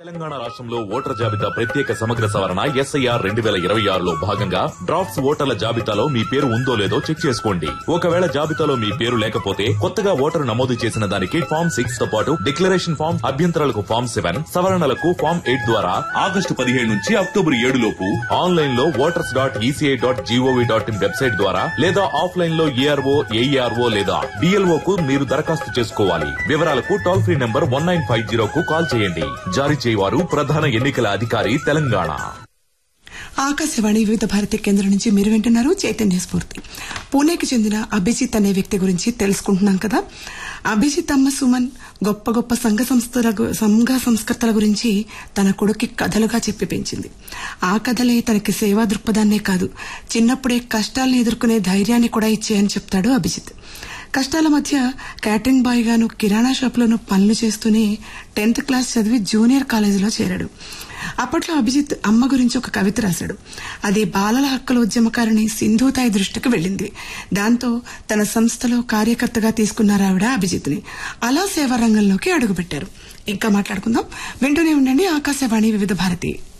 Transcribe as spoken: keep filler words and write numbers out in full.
తెలంగాణ రాష్ట్రంలో ఓటర్ జాబితా ప్రత్యేక సమగ్ర సవరణ ఎస్ఐఆర్ రెండు వేల ఇరవై ఆరులో భాగంగా డ్రాఫ్ట్స్ ఓటర్ల జాబితాలో మీ పేరు ఉందో లేదో చెక్ చేసుకోండి. ఒకవేళ జాబితాలో మీ పేరు లేకపోతే కొత్తగా ఓటరు నమోదు చేసిన దానికి ఫామ్ సిక్స్ తో పాటు డిక్లరేషన్ ఫామ్, అభ్యంతరాలకు ఫామ్ సెవెన్, సవరణలకు ఫామ్ ఎయిట్ ద్వారా ఆగస్టు పదిహేడు నుంచి అక్టోబర్ ఏడు లోపు ఆన్లైన్ లో voters dot ECI dot GOV dot in website ద్వారా లేదా ఆఫ్లైన్ లో ఏఆర్ఓ, ఏఈఆర్ఓ లేదా డిఎల్ఓ కు మీరు దరఖాస్తు చేసుకోవాలి. వివరాలకు toll free number one nine five zero కు కాల్ చేయండి. జారీ చేయవారు ప్రధాన ఎన్నికల అధికారి తెలంగాణ. ఆకాశవాణి వివిధ భారతి కేంద్రం నుంచి మీరు వింటున్నారు చైతన్య స్ఫూర్తి. పూణేకి చెందిన అభిజిత్ అనే వ్యక్తి గురించి తెలుసుకుంటున్నాం కదా. అభిజిత్ అమ్మ సుమన్ గొప్ప గొప్ప సంఘ సంస్థల సంఘ సంస్కర్తల గురించి తన కొడుక్కి కథలుగా చెప్పి పెంచింది. ఆ కథలే తనకి సేవా దృక్పథాన్నే కాదు, చిన్నప్పుడే కష్టాలను ఎదుర్కొనే ధైర్యాన్ని కూడా ఇచ్చాయని చెప్తాడు అభిజిత్. కష్టాల మధ్య క్యాటరింగ్ బాయ్ గాను కిరాణా షాపులోనూ పనులు చేస్తూనే టెన్త్ క్లాస్ చదివి జూనియర్ కాలేజీలో చేరాడు. అప్పట్లో అభిజిత్ అమ్మ గురించి ఒక కవిత రాశాడు. అది బాలల హక్కుల ఉద్యమకారిణి సింధూతాయి దృష్టికి వెళ్లింది. దాంతో తన సంస్థలో కార్యకర్తగా తీసుకున్నారు ఆవిడ అభిజిత్ ని. అలా సేవా రంగంలోకి అడుగుపెట్టారు. ఇంకా మాట్లాడుకుందాం. వింటూనే ఉండండి ఆకాశవాణి వివిధ భారతి.